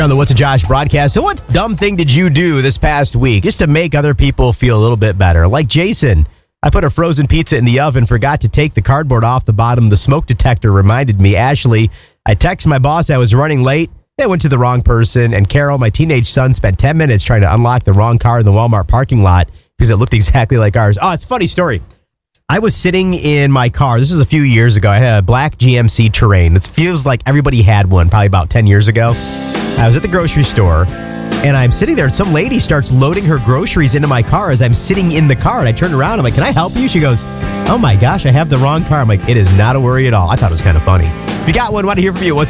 On the What's a Josh broadcast. So what dumb thing did you do this past week just to make other people feel a little bit better? Like Jason, I put a frozen pizza in the oven, forgot to take the cardboard off the bottom. The smoke detector reminded me. Ashley, I texted my boss I was running late. I went to the wrong person. And Carol, my teenage son, spent 10 minutes trying to unlock the wrong car in the Walmart parking lot because it looked exactly like ours. Oh, it's a funny story. I was sitting in my car. This was a few years ago. I had a black GMC Terrain. It feels like everybody had one probably about 10 years ago. I was at the grocery store, and I'm sitting there, and some lady starts loading her groceries into my car as I'm sitting in the car. And I turned around. I'm like, can I help you? She goes, oh, my gosh, I have the wrong car. I'm like, it is not a worry at all. I thought it was kind of funny. If you got one, want to hear from you. What's